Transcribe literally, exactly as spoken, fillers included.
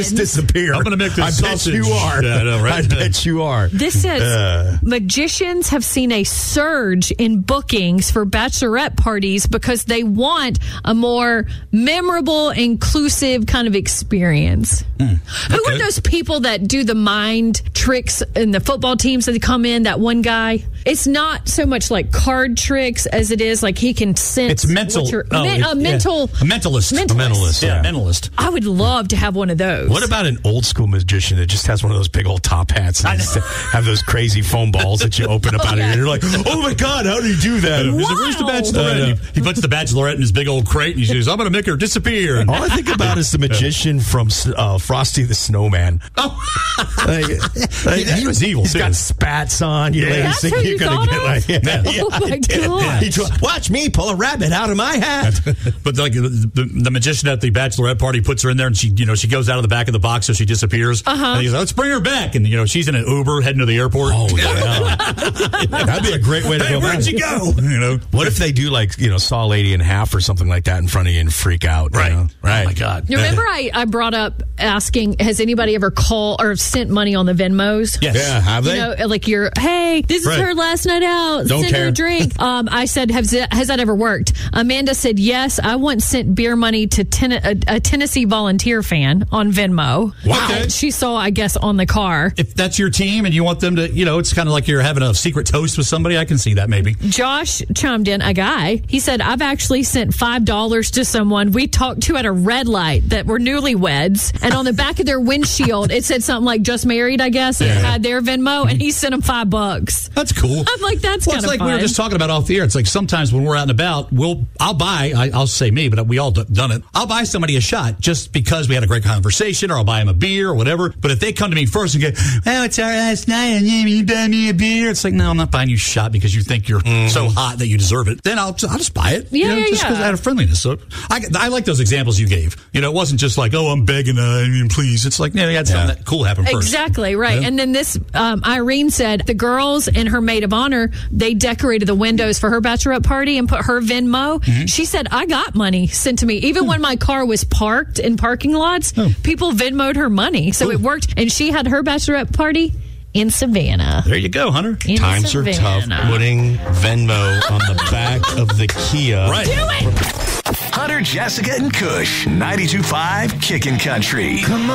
disappear. I'm going to make this I sausage. bet you are. Yeah, I know, right? I bet you are. This says Uh. magicians have seen a surge in bookings for bachelorette parties because they want a more memorable, inclusive kind of experience. Mm, Who okay. are those people that do the mind tricks in the football teams that come in? That one guy. It's not so much like card tricks as it is like he can sense. It's mental. what you're- oh, men- it- a yeah. mental. A mentalist. Mentalist. A mentalist, Yeah, yeah. mentalist. I would love to have one of those. What about an old school magician that just has one of those big old top hats and just have those crazy foam balls that you open up out of here? And you're like, oh my God, how do you do that? He's like, where's the Wow. bachelorette? He, he puts the bachelorette in his big old crate and he says, I'm going to make her disappear. And, All I think about is the magician from uh, Frosty the Snowman. oh, Like, like, he, he was evil, He's too. got spats on. You Yeah. know, That's think who you're you gonna thought get of? like, yeah, Oh, yeah, my I did. gosh. He tried- watch me pull a rabbit out of my hat. But like the, the, the magician at the bachelorette party puts her in there, and she, you know, she goes out of the back of the box, so she disappears. Uh-huh. And he's like, "Let's bring her back." And you know, she's in an Uber heading to the airport. Oh yeah, that'd be a great way to Hey, go. where'd about you it. go? You know, What if they do like you know saw a lady in half or something like that in front of you and freak out? you right? know? Right. Oh my God. You remember I, I brought up asking, has anybody ever called or sent money on the Venmos? Yes. Yeah. Have You they? know, like you're, hey, this is Right. her last night out. Don't Send her care. a drink. Um, I said, has that, has that ever worked? Amanda said, yes. I once sent beer money to ten, a, a Tennessee Volunteer fan on Venmo. Wow. That she saw, I guess, on the car. If that's your team and you want them to, you know, it's kind of like you're having a secret toast with somebody. I can see that maybe. Josh chimed in, a guy. He said, I've actually sent five dollars to someone we talked to at a red light that were newlyweds. And on the back of their windshield, it said something like just married, I guess. And it had their Venmo, and he sent them five bucks. That's cool. I'm like, that's Well, kind it's of like fun. we were just talking about off the air. It's like sometimes when we're out and about, we'll I'll buy. I, I'll say me, but we all d- done it. I'll buy somebody a shot just because we had a great conversation, or I'll buy them a beer or whatever. But if they come to me first and go, "Oh, it's our last night, and you buy me a beer," it's like, no, I'm not buying you a shot because you think you're so hot that you deserve it. Then I'll I'll just buy it. Yeah, you know, yeah, just yeah. because out of friendliness. So I, I like those examples you gave. You know, it wasn't just like, oh, I'm begging, uh, I mean, please. It's like, no, you had something Yeah. that cool happen first. Exactly, right. Yeah. And then this, um, Irene said the girls and her maid of honor, they decorated the windows for her bachelorette party and put her Venmo. Mm-hmm. She said, I got money sent to me. Even when my car was parked in parking lots, Oh. people Venmoed her money. So it worked. And she had her bachelorette party in Savannah. There you go, Hunter. In Times are tough. Savannah. Putting Venmo on the back of the Kia. Right. Do it! Hunter, Jessica, and Kush. ninety-two point five Kickin' Country.